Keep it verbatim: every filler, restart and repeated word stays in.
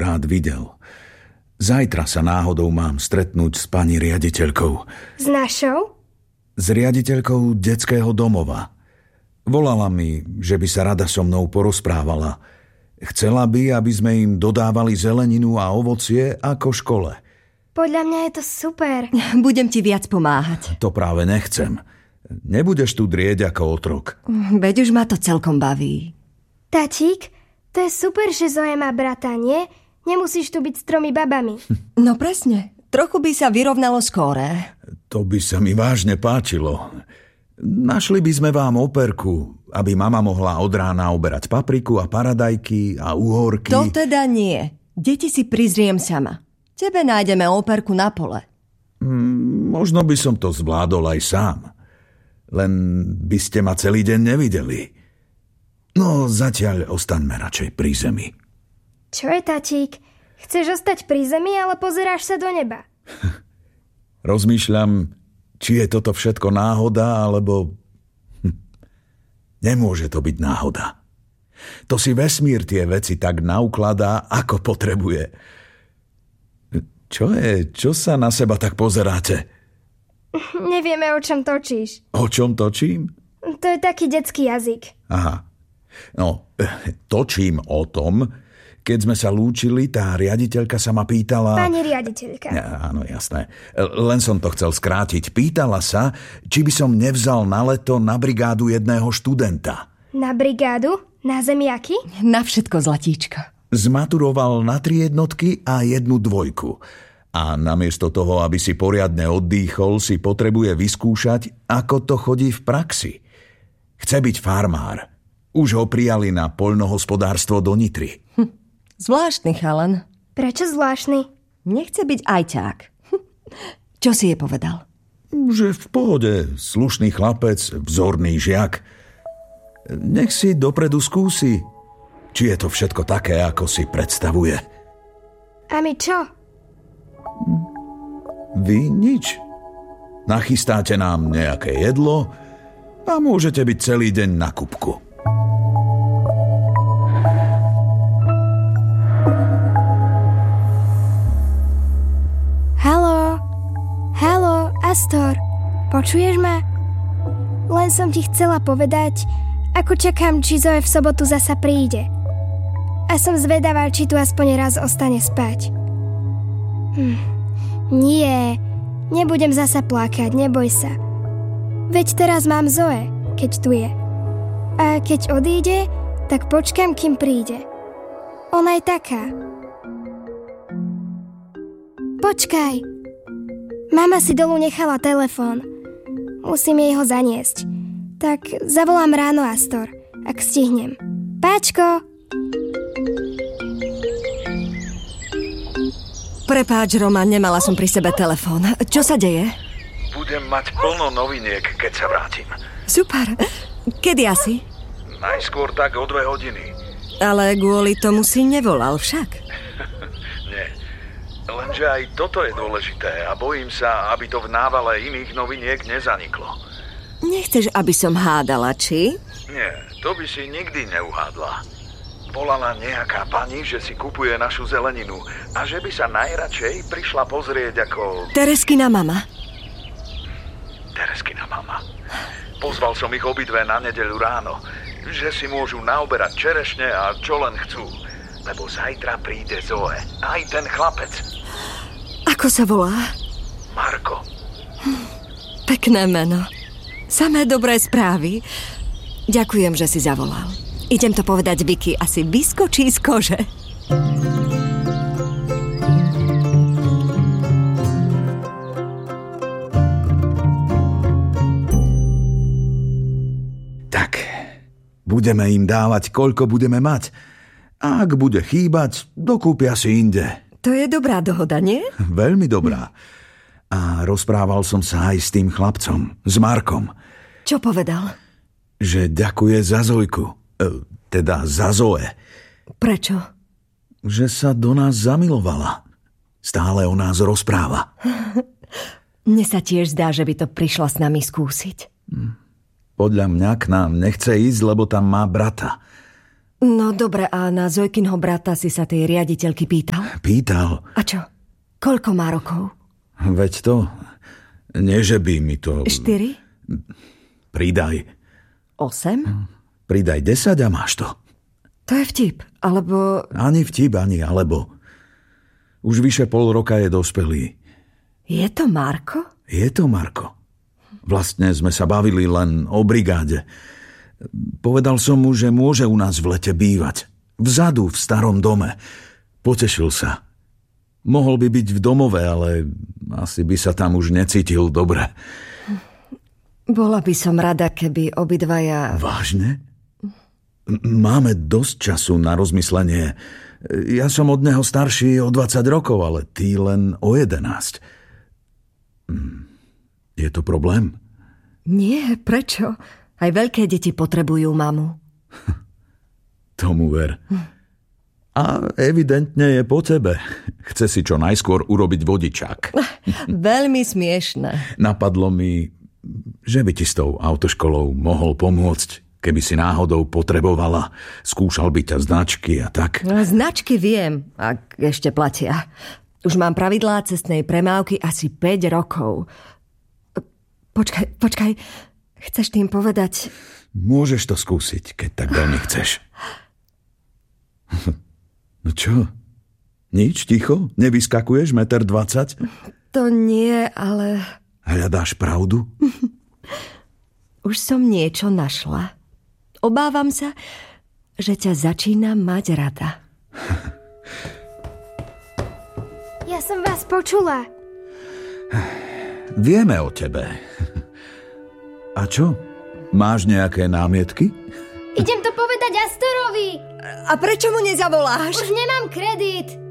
rád videl. Zajtra sa náhodou mám stretnúť s pani riaditeľkou. S našou? S riaditeľkou detského domova. Volala mi, že by sa rada so mnou porozprávala. Chcela by, aby sme im dodávali zeleninu a ovocie ako v škole. Podľa mňa je to super. Budem ti viac pomáhať. To práve nechcem. Nebudeš tu drieť ako otrok. Veď už ma to celkom baví. Tatík, to je super, že Zoe má brata, nie? Nemusíš tu byť s tromi babami. No presne. Trochu by sa vyrovnalo skóre. To by sa mi vážne páčilo. Našli by sme vám operku, aby mama mohla od rána oberať papriku a paradajky a uhorky. To teda nie. Deti si prizriem sama. Tebe nájdeme operku na pole. Mm, možno by som to zvládol aj sám. Len by ste ma celý deň nevideli. No, zatiaľ ostaňme radšej pri zemi. Čo je, tatík? Chceš ostať pri zemi, ale pozeráš sa do neba? Rozmýšľam, či je toto všetko náhoda, alebo... Hm. Nemôže to byť náhoda. To si vesmír tie veci tak naukladá, ako potrebuje. Čo je? Čo sa na seba tak pozeráte? Nevieme, o čom točíš. O čom točím? To je taký detský jazyk. Aha. No, točím o tom, keď sme sa lúčili, tá riaditeľka sa ma pýtala... Pani riaditeľka. Ja, áno, jasné. Len som to chcel skrátiť. Pýtala sa, či by som nevzal na leto na brigádu jedného študenta. Na brigádu? Na zemiaky? Na všetko, zlatíčka. Zmaturoval na tri jednotky a jednu dvojku. A namiesto toho, aby si poriadne oddýchol, si potrebuje vyskúšať, ako to chodí v praxi. Chce byť farmár. Už ho prijali na poľnohospodárstvo do Nitry. Hm, zvláštny chalan. Prečo zvláštny? Nechce byť ajťák. Hm. Čo si jej povedal? Že v pohode, slušný chlapec, vzorný žiak. Nech si dopredu skúsi, či je to všetko také, ako si predstavuje. A my čo? Vy nič. Nachystáte nám nejaké jedlo a môžete byť celý deň na kupku. Haló? Haló, Astor? Počuješ ma? Len som ti chcela povedať, ako čakám, či Zoe v sobotu zasa príde. A som zvedavá, či tu aspoň raz ostane spať. Hm. Nie, nebudem zasa plakať, neboj sa. Veď teraz mám Zoe, keď tu je. A keď odíde, tak počkám, kým príde. Ona je taká. Počkaj. Mama si dolu nechala telefón. Musím jej ho zaniesť. Tak zavolám ráno, Astor, ak stihnem. Páčko! Prepáč, Roman, nemala som pri sebe telefón. Čo sa deje? Budem mať plno noviniek, keď sa vrátim. Super. Kedy asi? Najskôr tak o dve hodiny. Ale kvôli tomu si nevolal však. Nie. Lenže aj toto je dôležité a bojím sa, aby to v návale iných noviniek nezaniklo. Nechceš, aby som hádala, či? Nie, to by si nikdy neuhádla. Volala nejaká pani, že si kupuje našu zeleninu a že by sa najradšej prišla pozrieť ako... Tereskina mama. Tereskina mama. Pozval som ich obidve na nedeľu ráno, že si môžu naoberať čerešne a čo len chcú. Lebo zajtra príde Zoe. Aj ten chlapec. Ako sa volá? Marko. Hm, pekné meno. Samé dobré správy. Ďakujem, že si zavolal. Idem to povedať Vicky, asi vyskočí z kože. Tak, budeme im dávať, koľko budeme mať. A ak bude chýbať, dokúpia si inde. To je dobrá dohoda, nie? Veľmi dobrá. A rozprával som sa aj s tým chlapcom, s Markom. Čo povedal? Že ďakuje za Zojku. Teda za Zoe. Prečo? Že sa do nás zamilovala. Stále o nás rozpráva. Mne sa tiež zdá, že by to prišla s nami skúsiť. Podľa mňa k nám nechce ísť, lebo tam má brata. No dobre, a na Zojkinho brata si sa tej riaditeľky pýtal? Pýtal. A čo? Koľko má rokov? Veď to... Nie, že by mi to... Štyri? Pridaj. Osem? Pridaj desať a máš to. To je vtip, alebo... Ani vtip, ani alebo. Už vyše pol roka je dospelý. Je to Marko? Je to Marko. Vlastne sme sa bavili len o brigáde. Povedal som mu, že môže u nás v lete bývať. Vzadu, v starom dome. Potešil sa. Mohol by byť v domove, ale asi by sa tam už necítil dobre. Bola by som rada, keby obidvaja... Vážne? Máme dosť času na rozmyslenie. Ja som od neho starší o dvadsať rokov, ale ty len o jedenásť. Je to problém? Nie, prečo? Aj veľké deti potrebujú mamu. Tomu ver. A evidentne je po tebe. Chce si čo najskôr urobiť vodičák. Veľmi smiešne. Napadlo mi, že by ti s tou autoškolou mohol pomôcť, keby si náhodou potrebovala. Skúšal by ťa značky a tak. Značky viem, ak ešte platia. Už mám pravidlá cestnej premávky asi päť rokov. Počkaj, počkaj. Chceš tým povedať... Môžeš to skúsiť, keď tak veľmi chceš. No čo? Nič, ticho? Nevyskakuješ meter dvadsať? To nie, ale... Hľadáš pravdu? Už som niečo našla. Obávam sa, že ťa začínam mať rada. Ja som vás počula. Vieme o tebe. A čo? Máš nejaké námietky? Idem to povedať Astorovi. A prečo mu nezavoláš? Už nemám kredit.